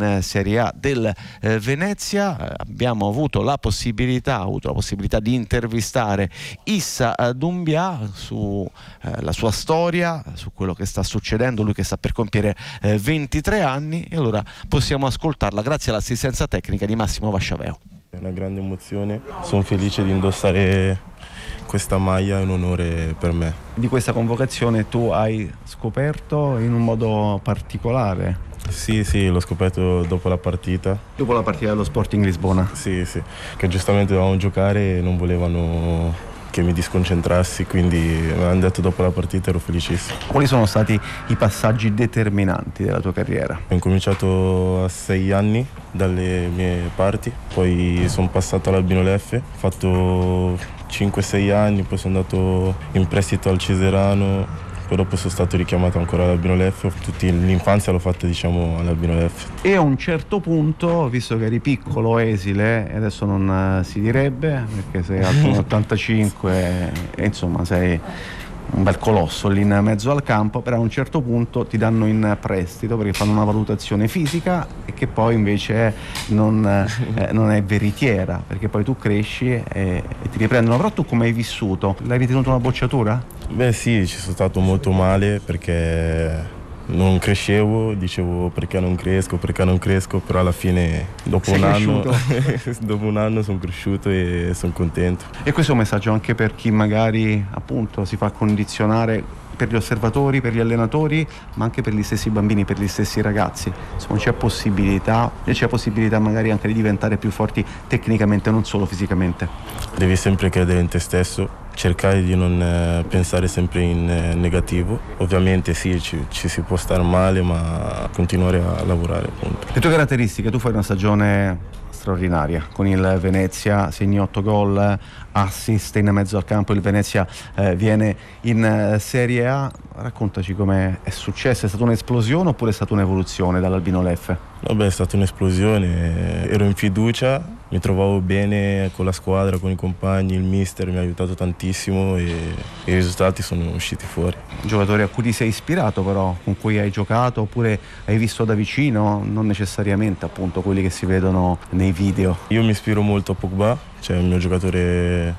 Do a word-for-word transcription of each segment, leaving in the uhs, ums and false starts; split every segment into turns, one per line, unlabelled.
in Serie A del eh, Venezia. Eh, abbiamo avuto la possibilità, ha avuto la possibilità di intervistare Issa eh, Doumbia su eh, la sua storia, su quello che sta succedendo, lui che sta per compiere eh, ventitré anni, e allora possiamo ascoltarla grazie all'assistenza tecnica di Massimo Vasciaveo.
È una grande emozione, sono felice di indossare questa maglia, è un onore per me.
Di questa convocazione tu hai scoperto in un modo particolare?
Sì, sì, l'ho scoperto dopo la partita.
Dopo la partita dello Sporting Lisbona?
Sì, sì, che giustamente dovevamo giocare e non volevano che mi disconcentrassi, quindi mi hanno detto dopo la partita, ero felicissimo.
Quali sono stati i passaggi determinanti della tua carriera?
Ho incominciato a sei anni dalle mie parti, poi sono passato all'Albino Leffe, ho fatto cinque sei anni, poi sono andato in prestito al Ceserano, poi dopo sono stato richiamato ancora all'Albino Leffe, tutta l'infanzia l'ho fatta diciamo all'Albino Leffe.
E a un certo punto, visto che eri piccolo, esile, adesso non uh, si direbbe, perché sei alto un ottantacinque e insomma sei un bel colosso lì in mezzo al campo, però a un certo punto ti danno in prestito perché fanno una valutazione fisica e che poi invece non, eh, non è veritiera, perché poi tu cresci e, e ti riprendono. Però tu come hai vissuto? L'hai ritenuto una bocciatura?
Beh sì, ci sono stato molto male perché non crescevo, dicevo perché non cresco, perché non cresco, però alla fine dopo
Sei
un anno dopo un anno sono cresciuto e sono contento.
E questo è un messaggio anche per chi magari appunto si fa condizionare, per gli osservatori, per gli allenatori, ma anche per gli stessi bambini, per gli stessi ragazzi. Insomma, c'è possibilità, e c'è possibilità magari anche di diventare più forti tecnicamente, non solo fisicamente.
Devi sempre credere in te stesso, cercare di non eh, pensare sempre in eh, negativo. Ovviamente sì, ci, ci si può stare male, ma continuare a lavorare appunto.
Le tue caratteristiche, tu fai una stagione straordinaria con il Venezia, segni otto gol, assist in mezzo al campo, il Venezia eh, viene in eh, Serie A. Raccontaci come è successo, è stata un'esplosione oppure è stata un'evoluzione dall'Albino Leffe?
Vabbè, è stata un'esplosione, ero in fiducia, mi trovavo bene con la squadra, con i compagni, il mister mi ha aiutato tantissimo e i risultati sono usciti fuori.
Un giocatore a cui ti sei ispirato però, con cui hai giocato oppure hai visto da vicino, non necessariamente appunto quelli che si vedono nei video?
Io mi ispiro molto a Pogba, cioè il mio giocatore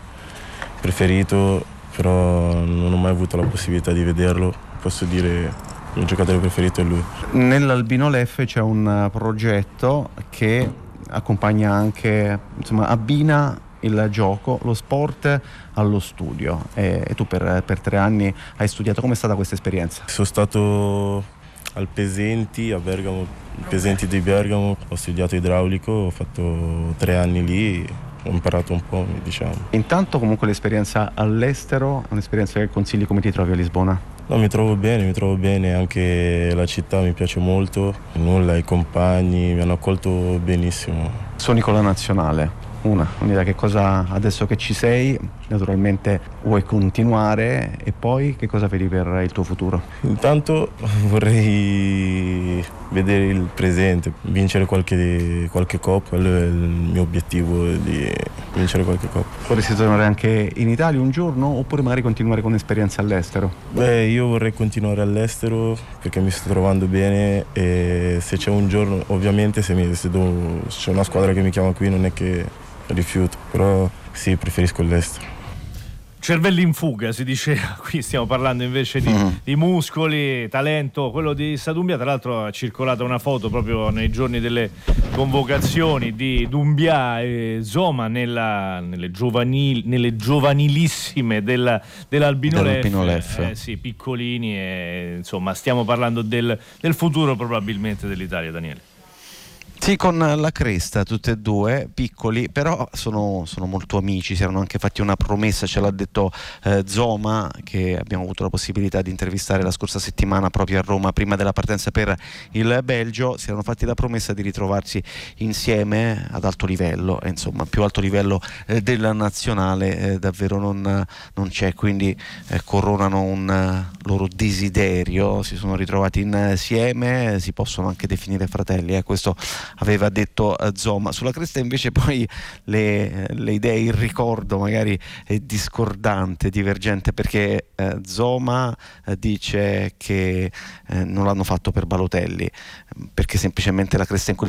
preferito, però non ho mai avuto la possibilità di vederlo, posso dire il mio giocatore preferito è lui.
Nell'Albino Leffe c'è un progetto che accompagna anche, insomma, abbina il gioco, lo sport allo studio e, e tu per, per tre anni hai studiato. Com'è stata questa esperienza?
Sono stato al Pesenti, a Bergamo, Pesenti di Bergamo, ho studiato idraulico, ho fatto tre anni lì, ho imparato un po', diciamo.
Intanto comunque l'esperienza all'estero è un'esperienza che consigli. Come ti trovi a Lisbona?
No, mi trovo bene, mi trovo bene, anche la città mi piace molto, nulla, i compagni mi hanno accolto benissimo.
Sogni con la nazionale, una, quindi da che cosa, adesso che ci sei, naturalmente vuoi continuare e poi che cosa vedi per il tuo futuro?
Intanto vorrei vedere il presente, vincere qualche, qualche coppa, quello è il mio obiettivo, di vincere qualche coppa.
Vorresti tornare anche in Italia un giorno oppure magari continuare con esperienze all'estero?
Beh, io vorrei continuare all'estero perché mi sto trovando bene e se c'è un giorno, ovviamente se, mi, se, do, se c'è una squadra che mi chiama qui non è che rifiuto, però sì, preferisco l'estero.
Cervelli in fuga si diceva, qui stiamo parlando invece di, mm. di muscoli, talento, quello di Issa Doumbia. Tra l'altro ha circolato una foto proprio nei giorni delle convocazioni di Doumbia e Zoma nella, nelle, giovanili, nelle giovanilissime della, dell'Albino Leffe,
Leffe.
Eh, sì, piccolini e insomma stiamo parlando del, del futuro probabilmente dell'Italia, Daniele.
Sì, con la cresta, tutte e due, piccoli, però sono, sono molto amici, si erano anche fatti una promessa, ce l'ha detto eh, Zoma, che abbiamo avuto la possibilità di intervistare la scorsa settimana proprio a Roma, prima della partenza per il Belgio, si erano fatti la promessa di ritrovarsi insieme ad alto livello, e insomma più alto livello eh, della nazionale eh, davvero non, non c'è, quindi eh, coronano un uh, loro desiderio, si sono ritrovati insieme, si possono anche definire fratelli, eh, questo aveva detto uh, Zoma. Sulla cresta invece poi le, le idee, il ricordo magari è discordante, divergente, perché uh, Zoma uh, dice che uh, non l'hanno fatto per Balotelli, perché semplicemente la cresta in quel